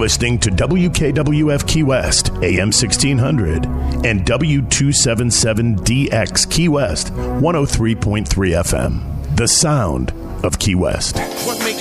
listening to WKWF Key West, AM 1600, and W277DX Key West, 103.3 FM. The sound of Key West. What makes